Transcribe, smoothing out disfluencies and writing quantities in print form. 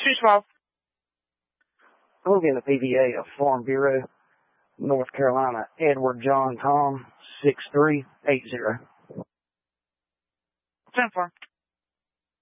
212. Logan, the PVA of Farm Bureau, North Carolina, Edward John Tom, 6380. 10-4.